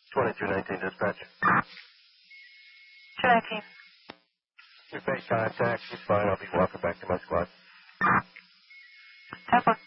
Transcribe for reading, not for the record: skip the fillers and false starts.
2219 dispatch. 219. We've made contact. He's fine. I'll be walking back to my squad. 10-4.